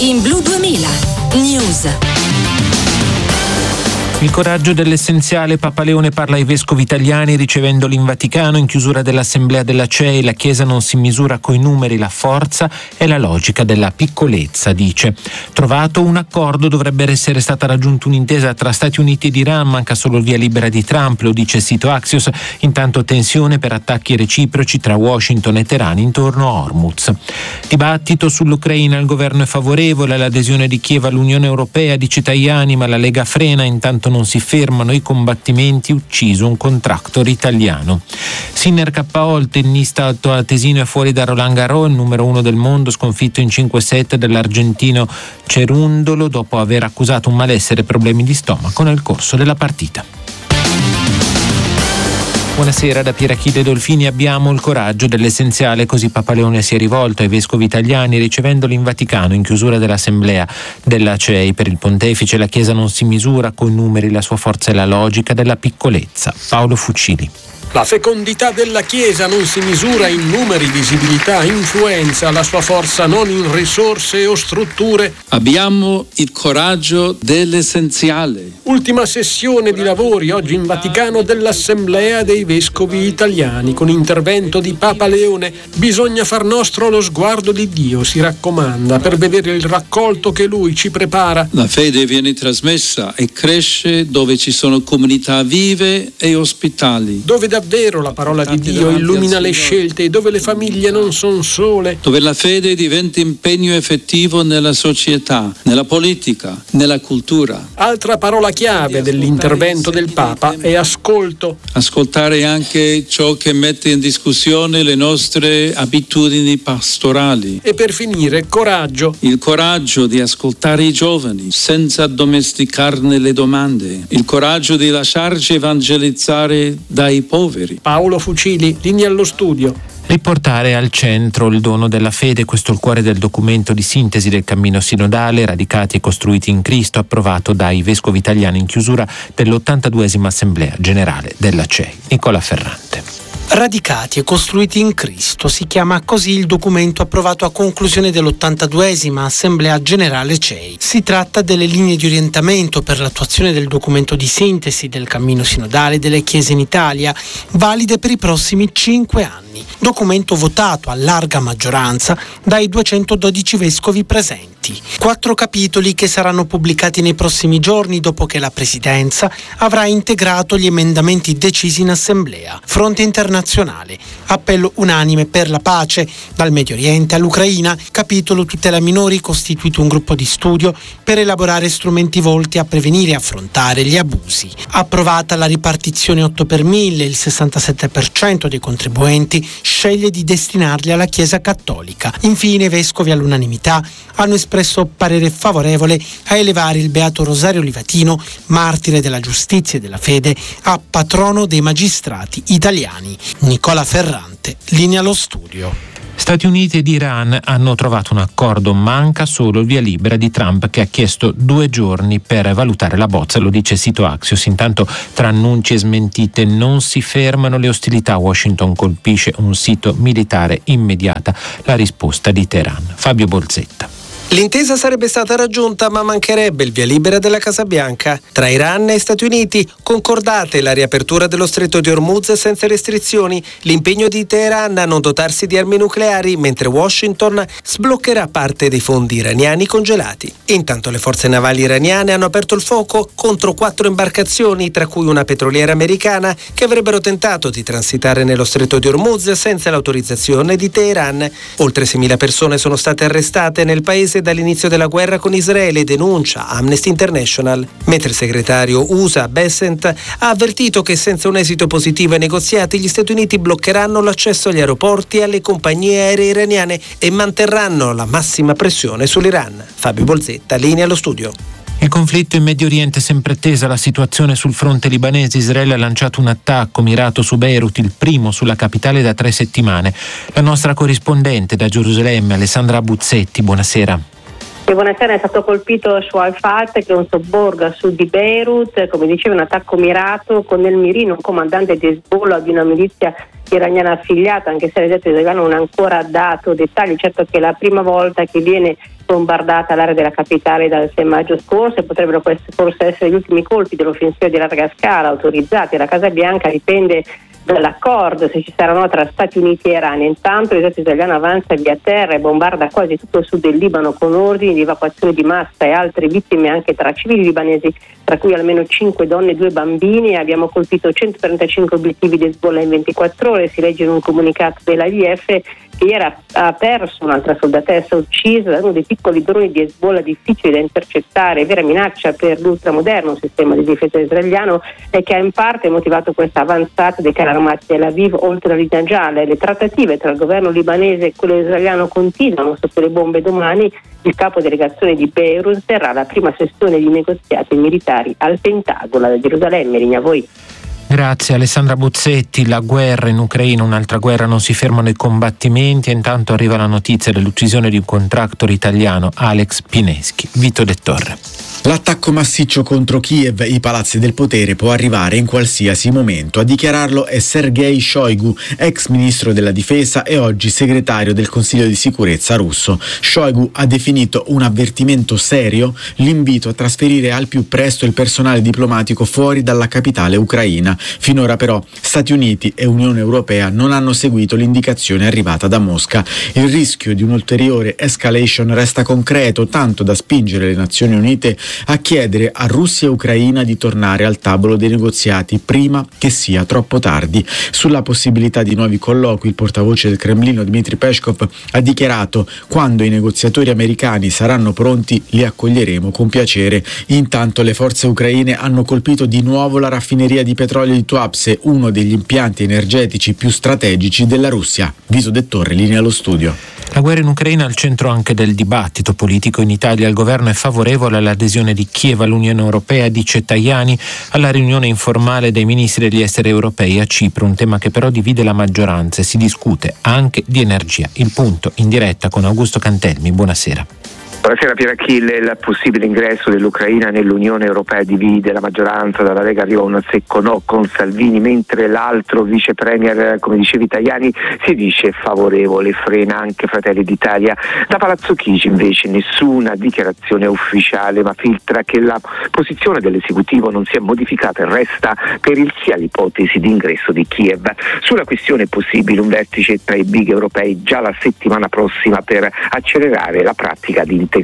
In Blu 2000 News. Il coraggio dell'essenziale. Papa Leone parla ai vescovi italiani ricevendoli in Vaticano in chiusura dell'assemblea della CEI. La Chiesa non si misura coi numeri, la forza è la logica della piccolezza, dice. Trovato un accordo, dovrebbe essere stata raggiunta un'intesa tra Stati Uniti ed Iran, manca solo il via libera di Trump, lo dice il sito Axios. Intanto tensione per attacchi reciproci tra Washington e Teheran intorno a Hormuz. Dibattito sull'Ucraina, il governo è favorevole all'adesione di Kiev all'Unione Europea, dice Tajani, ma la Lega frena, intanto non si fermano i combattimenti, ucciso un contractor italiano. Sinner KO, il tennista altoatesino è fuori da Roland Garros, il numero 1 del mondo, sconfitto in 5-7 dall'argentino Cerundolo dopo aver accusato un malessere e problemi di stomaco nel corso della partita. Buonasera da Pierachide Dolfini. Abbiamo il coraggio dell'essenziale, così Papa Leone si è rivolto ai vescovi italiani ricevendoli in Vaticano in chiusura dell'assemblea della CEI. Per il pontefice la Chiesa non si misura coi numeri, la sua forza è la logica della piccolezza. Paolo Fucili. La fecondità della Chiesa non si misura in numeri, visibilità, influenza, la sua forza non in risorse o strutture. Abbiamo il coraggio dell'essenziale. Ultima sessione di lavori oggi in Vaticano dell'Assemblea dei Vescovi Italiani con intervento di Papa Leone. Bisogna far nostro lo sguardo di Dio, si raccomanda, per vedere il raccolto che Lui ci prepara. La fede viene trasmessa e cresce dove ci sono comunità vive e ospitali. Dove davvero la parola di Dio illumina le scelte e dove le famiglie non sono sole. Dove la fede diventa impegno effettivo nella società, nella politica, nella cultura. Altra parola chiave dell'intervento del Papa è ascolto. Ascoltare anche ciò che mette in discussione le nostre abitudini pastorali. E per finire, coraggio. Il coraggio di ascoltare i giovani senza domesticarne le domande. Il coraggio di lasciarci evangelizzare dai poveri. Paolo Fucili, linea allo studio. Riportare al centro il dono della fede, questo è il cuore del documento di sintesi del cammino sinodale Radicati e costruiti in Cristo, approvato dai vescovi italiani in chiusura dell'82esima Assemblea Generale della CEI. Nicola Ferrante. Radicati e costruiti in Cristo, si chiama così il documento approvato a conclusione dell'82esima Assemblea Generale CEI. Si tratta delle linee di orientamento per l'attuazione del documento di sintesi del cammino sinodale delle Chiese in Italia, valide per i prossimi 5 anni. Documento votato a larga maggioranza dai 212 vescovi presenti. 4 capitoli che saranno pubblicati nei prossimi giorni dopo che la Presidenza avrà integrato gli emendamenti decisi in Assemblea. Fronte internazionale, appello unanime per la pace, dal Medio Oriente all'Ucraina, capitolo tutela minori, costituito un gruppo di studio per elaborare strumenti volti a prevenire e affrontare gli abusi. Approvata la ripartizione 8 per 1000, il 67% dei contribuenti sceglie di destinarli alla Chiesa Cattolica. Infine i vescovi all'unanimità hanno espresso parere favorevole a elevare il Beato Rosario Livatino, martire della giustizia e della fede, a patrono dei magistrati italiani. Nicola Ferrante, linea allo studio. Stati Uniti ed Iran hanno trovato un accordo, manca solo il via libera di Trump che ha chiesto 2 giorni per valutare la bozza, lo dice il sito Axios. Intanto tra annunci e smentite non si fermano le ostilità, Washington colpisce un sito militare, immediata la risposta di Teheran. Fabio Bolzetta. L'intesa sarebbe stata raggiunta, ma mancherebbe il via libera della Casa Bianca. Tra Iran e Stati Uniti, concordate la riapertura dello stretto di Hormuz senza restrizioni, l'impegno di Teheran a non dotarsi di armi nucleari, mentre Washington sbloccherà parte dei fondi iraniani congelati. Intanto le forze navali iraniane hanno aperto il fuoco contro 4 imbarcazioni, tra cui una petroliera americana, che avrebbero tentato di transitare nello stretto di Hormuz senza l'autorizzazione di Teheran. Oltre 6.000 persone sono state arrestate nel paese dall'inizio della guerra con Israele, denuncia Amnesty International, mentre il segretario USA Bessent ha avvertito che senza un esito positivo ai negoziati gli Stati Uniti bloccheranno l'accesso agli aeroporti e alle compagnie aeree iraniane e manterranno la massima pressione sull'Iran. Fabio Bolzetta, linea allo studio. Il conflitto in Medio Oriente è sempre tesa, la situazione sul fronte libanese. Israele ha lanciato un attacco mirato su Beirut, il primo sulla capitale da 3 settimane. La nostra corrispondente da Gerusalemme, Alessandra Buzzetti, buonasera. Buonasera, è stato colpito Shuaifat, che è un sobborgo a sud di Beirut, come diceva un attacco mirato con nel mirino un comandante di Hezbollah di una milizia iraniana affiliata, anche se l'esercito iraniano non ha ancora dato dettagli. Certo che è la prima volta che viene bombardata l'area della capitale dal 6 maggio scorso e potrebbero forse essere gli ultimi colpi dell'offensiva di larga scala autorizzati alla Casa Bianca. Dipende dall'accordo, se ci saranno tra Stati Uniti e Iran. Intanto l'esercito italiano avanza via terra e bombarda quasi tutto il sud del Libano con ordini di evacuazione di massa e altre vittime anche tra civili libanesi, tra cui almeno 5 donne e 2 bambini. Abbiamo colpito 135 obiettivi di Hezbollah in 24 ore, si legge in un comunicato dell'IDF, che ieri ha perso un'altra soldatessa uccisa da uno dei piccoli droni di Hezbollah difficili da intercettare, vera minaccia per l'ultramoderno sistema di difesa israeliano, e che ha in parte motivato questa avanzata dei carri armati Tel Aviv oltre la linea gialla. Le trattative tra il governo libanese e quello israeliano continuano sotto le bombe. Domani il capo delegazione di Beirut terrà la prima sessione di negoziati militari al Pentagono. Da Gerusalemme, linea a voi. Grazie Alessandra Buzzetti. La guerra in Ucraina, un'altra guerra, non si fermano i combattimenti e intanto arriva la notizia dell'uccisione di un contractor italiano, Alex Pineschi. Vito De Torre. L'attacco massiccio contro Kiev, i palazzi del potere, può arrivare in qualsiasi momento. A dichiararlo è Sergei Shoigu, ex ministro della difesa e oggi segretario del Consiglio di sicurezza russo. Shoigu ha definito un avvertimento serio l'invito a trasferire al più presto il personale diplomatico fuori dalla capitale ucraina. Finora però Stati Uniti e Unione Europea non hanno seguito l'indicazione arrivata da Mosca. Il rischio di un'ulteriore escalation resta concreto, tanto da spingere le Nazioni Unite a chiedere a Russia e Ucraina di tornare al tavolo dei negoziati prima che sia troppo tardi. Sulla possibilità di nuovi colloqui, il portavoce del Cremlino Dmitry Peskov ha dichiarato: quando i negoziatori americani saranno pronti li accoglieremo con piacere. Intanto le forze ucraine hanno colpito di nuovo la raffineria di petrolio di Tuapse, uno degli impianti energetici più strategici della Russia. Vito De Torre, linea allo studio. La guerra in Ucraina è al centro anche del dibattito politico in Italia. Il governo è favorevole all'adesione di Kiev all'Unione Europea, dice Tajani alla riunione informale dei ministri degli esteri europei a Cipro, un tema che però divide la maggioranza e si discute anche di energia. Il punto in diretta con Augusto Cantelmi. Buonasera. Buonasera Pierachille. Il possibile ingresso dell'Ucraina nell'Unione Europea divide la maggioranza. Dalla Lega arriva un secco no con Salvini, mentre l'altro vice premier, come dicevi Tajani, si dice favorevole, frena anche Fratelli d'Italia. Da Palazzo Chigi invece nessuna dichiarazione ufficiale, ma filtra che la posizione dell'esecutivo non si è modificata e resta per il sì all'ipotesi di ingresso di Kiev. Sulla questione è possibile un vertice tra i big europei già la settimana prossima per accelerare la pratica di integrazione.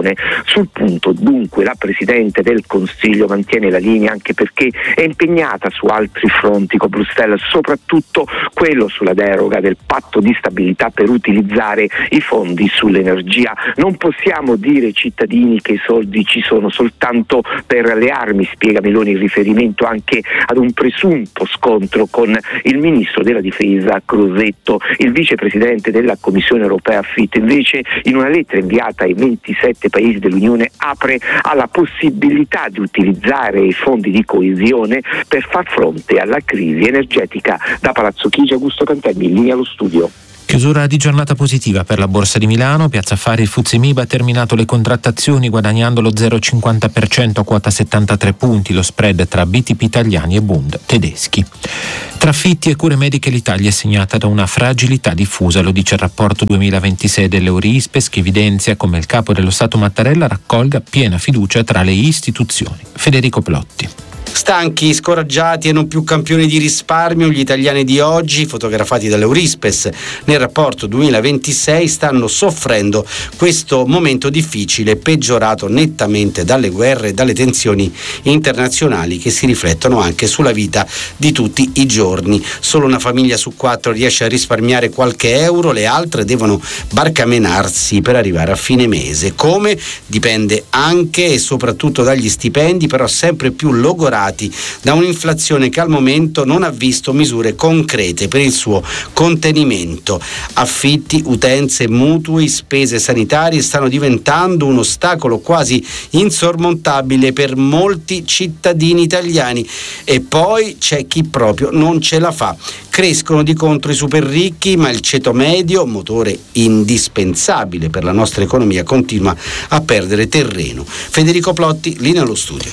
Sul punto dunque la Presidente del Consiglio mantiene la linea, anche perché è impegnata su altri fronti con Bruxelles, soprattutto quello sulla deroga del patto di stabilità per utilizzare i fondi sull'energia. Non possiamo dire ai cittadini che i soldi ci sono soltanto per le armi, spiega Meloni in riferimento anche ad un presunto scontro con il ministro della difesa Crosetto. Il vicepresidente della Commissione europea Fitt invece in una lettera inviata ai 27 paesi dell'Unione apre alla possibilità di utilizzare i fondi di coesione per far fronte alla crisi energetica. Da Palazzo Chigi, Augusto Cantelmi, in linea allo studio. Chiusura di giornata positiva per la Borsa di Milano. Piazza Affari, il FTSE MIB ha terminato le contrattazioni guadagnando lo 0,50% a quota 73 punti, lo spread tra BTP italiani e Bund tedeschi. Tra affitti e cure mediche l'Italia è segnata da una fragilità diffusa, lo dice il rapporto 2026 dell'Eurispes, che evidenzia come il capo dello Stato Mattarella raccolga piena fiducia tra le istituzioni. Federico Plotti. Stanchi, scoraggiati e non più campioni di risparmio, gli italiani di oggi, fotografati dall'Eurispes nel rapporto 2026, stanno soffrendo questo momento difficile, peggiorato nettamente dalle guerre e dalle tensioni internazionali che si riflettono anche sulla vita di tutti i giorni. Solo una famiglia su 4 riesce a risparmiare qualche euro, le altre devono barcamenarsi per arrivare a fine mese. Come? Dipende anche e soprattutto dagli stipendi, però sempre più logorati da un'inflazione che al momento non ha visto misure concrete per il suo contenimento. Affitti, utenze, mutui, spese sanitarie stanno diventando un ostacolo quasi insormontabile per molti cittadini italiani, e poi c'è chi proprio non ce la fa. Crescono di contro i super ricchi, ma il ceto medio, motore indispensabile per la nostra economia, continua a perdere terreno. Federico Plotti, linea allo studio.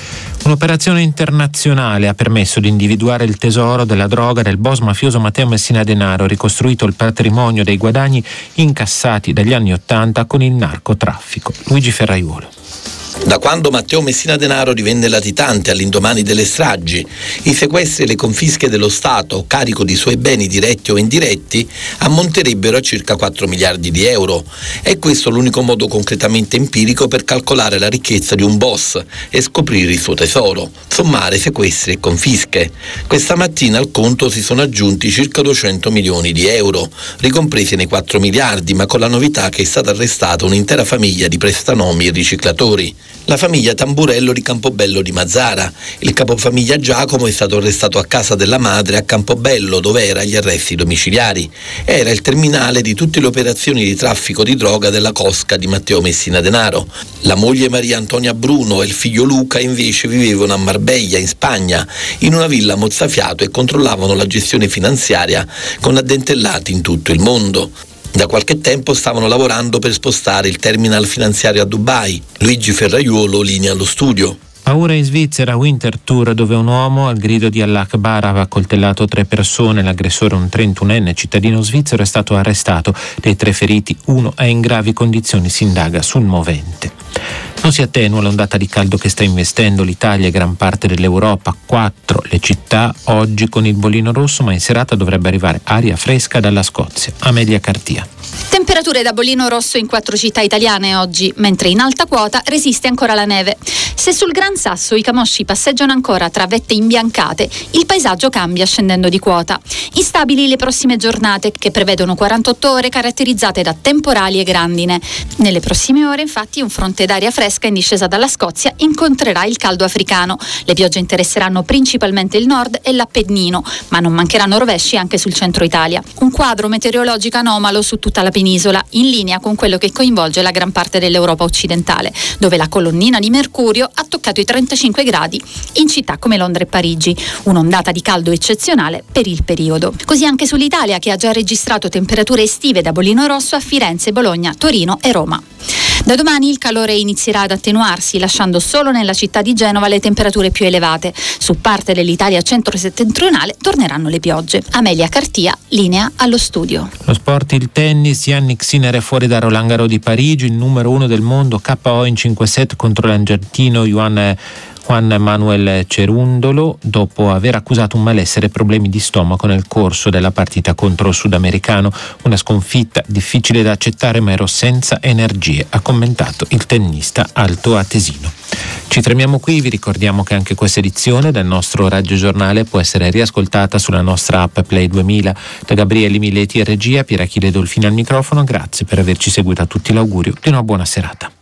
Un'operazione internazionale ha permesso di individuare il tesoro della droga del boss mafioso Matteo Messina Denaro, ricostruito il patrimonio dei guadagni incassati dagli anni '80 con il narcotraffico. Luigi Ferraiuolo. Da quando Matteo Messina Denaro divenne latitante all'indomani delle stragi, i sequestri e le confische dello Stato, carico di suoi beni diretti o indiretti, ammonterebbero a circa 4 miliardi di euro. È questo l'unico modo concretamente empirico per calcolare la ricchezza di un boss e scoprire il suo tesoro, sommare sequestri e confische. Questa mattina al conto si sono aggiunti circa 200 milioni di euro, ricompresi nei 4 miliardi, ma con la novità che è stata arrestata un'intera famiglia di prestanomi e riciclatori. La famiglia Tamburello di Campobello di Mazara. Il capofamiglia Giacomo è stato arrestato a casa della madre a Campobello, dove era agli arresti domiciliari. Era il terminale di tutte le operazioni di traffico di droga della cosca di Matteo Messina Denaro. La moglie Maria Antonia Bruno e il figlio Luca invece vivevano a Marbella, in Spagna, in una villa mozzafiato e controllavano la gestione finanziaria con addentellati in tutto il mondo. Da qualche tempo stavano lavorando per spostare il terminal finanziario a Dubai. Luigi Ferraiuolo, linea allo studio. Paura in Svizzera, Winter Tour, dove un uomo al grido di Allah Akbar aveva accoltellato 3 persone. L'aggressore, un 31enne cittadino svizzero, è stato arrestato. Dei 3 feriti, uno è in gravi condizioni, si indaga sul movente. Non si attenua l'ondata di caldo che sta investendo l'Italia e gran parte dell'Europa. 4 le città oggi con il bollino rosso, ma in serata dovrebbe arrivare aria fresca dalla Scozia. Amelia Cartia. Temperature da bollino rosso in 4 città italiane oggi, mentre in alta quota resiste ancora la neve. Se sul Gran Sasso i camosci passeggiano ancora tra vette imbiancate, il paesaggio cambia scendendo di quota. Instabili le prossime giornate, che prevedono 48 ore caratterizzate da temporali e grandine. Nelle prossime ore, infatti, un fronte d'aria fresca in discesa dalla Scozia incontrerà il caldo africano. Le piogge interesseranno principalmente il nord e l'Appennino, ma non mancheranno rovesci anche sul centro Italia. Un quadro meteorologico anomalo su tutta la penisola, in linea con quello che coinvolge la gran parte dell'Europa occidentale, dove la colonnina di mercurio ha toccato i 35 gradi in città come Londra e Parigi, un'ondata di caldo eccezionale per il periodo. Così anche sull'Italia, che ha già registrato temperature estive da bollino rosso a Firenze, Bologna, Torino e Roma. Da domani il calore inizierà ad attenuarsi, lasciando solo nella città di Genova le temperature più elevate. Su parte dell'Italia centro-settentrionale torneranno le piogge. Amelia Cartia, linea allo studio. Lo sport, il tennis, Yannick Sinner è fuori da Roland Garros di Parigi, il numero 1 del mondo, KO in 5 set contro l'argentino Juan Manuel Cerundolo, dopo aver accusato un malessere e problemi di stomaco nel corso della partita contro il sudamericano. Una sconfitta difficile da accettare, ma ero senza energie, ha commentato il tennista altoatesino. Ci fermiamo qui, vi ricordiamo che anche questa edizione del nostro radiogiornale può essere riascoltata sulla nostra app Play 2000. Da Gabriele Mileti e regia, Pierachille Dolfini al microfono, grazie per averci seguito, a tutti l'augurio di una buona serata.